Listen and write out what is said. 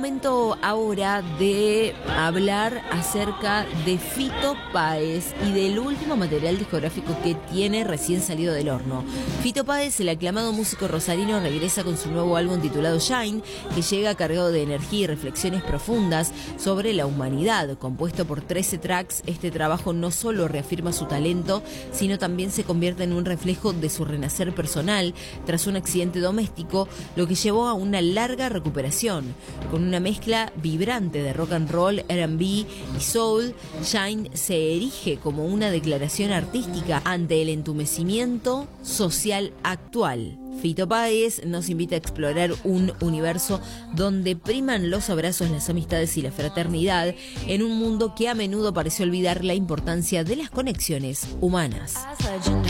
momento ahora de hablar acerca de Fito Páez y del último material discográfico que tiene recién salido del horno. Fito Páez, el aclamado músico rosarino, regresa con su nuevo álbum titulado Shine, que llega cargado de energía y reflexiones profundas sobre la humanidad. Compuesto por 13 tracks, este trabajo no solo reafirma su talento, sino también se convierte en un reflejo de su renacer personal tras un accidente doméstico, lo que llevó a una larga recuperación. Con una mezcla vibrante de rock and roll, R&B y soul, Shine se erige como una declaración artística ante el entumecimiento social actual. Fito Páez nos invita a explorar un universo donde priman los abrazos, las amistades y la fraternidad, en un mundo que a menudo parece olvidar la importancia de las conexiones humanas.